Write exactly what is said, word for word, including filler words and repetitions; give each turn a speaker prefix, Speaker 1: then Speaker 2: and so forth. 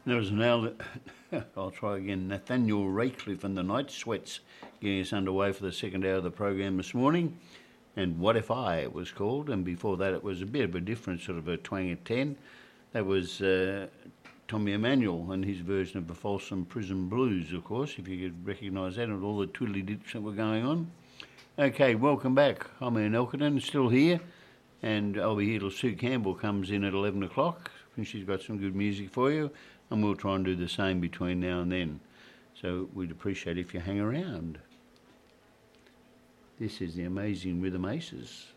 Speaker 1: There was an Al- I'll try again. Nathaniel Raycliffe and the Night Sweats getting us underway for the second hour of the program this morning. And What If I, it was called. And before that, it was a bit of a different sort of a twang at ten. That was uh, Tommy Emmanuel and his version of the Folsom Prison Blues, of course, if you could recognise that, and all the twiddly dips that were going on. Okay, welcome back. I'm Ian Elkington, still here. And I'll be here till Sue Campbell comes in at eleven o'clock. And she's got some good music for you. And we'll try and do the same between now and then. So we'd appreciate if you hang around. This is the Amazing Rhythm Aces.